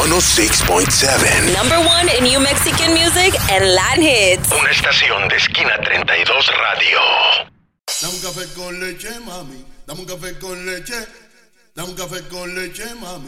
106.7. Number one in New Mexican music and Latin hits. Una estación de Esquina 32 Radio. Dame un café con leche, mami. Dame un café con leche. Dame un café con leche, mami.